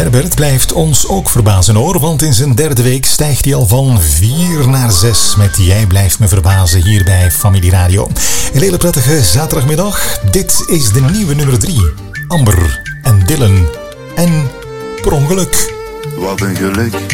Herbert blijft ons ook verbazen hoor, want in zijn derde week stijgt hij al van 4 naar 6 met Jij blijft me verbazen hier bij Familie Radio. Een hele prettige zaterdagmiddag. Dit is de nieuwe nummer 3. Amber en Dylan en Per ongeluk. Wat een geluk.